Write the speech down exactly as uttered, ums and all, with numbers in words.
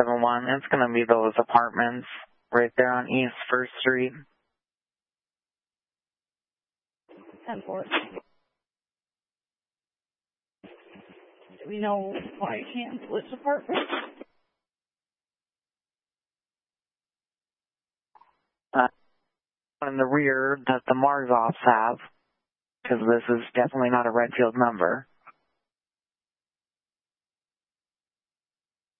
seven one. It's going to be those apartments right there on East First Street. ten four. Do we know why chance which apartment? Uh, in the rear that the Marzoffs have, because this is definitely not a Redfield number.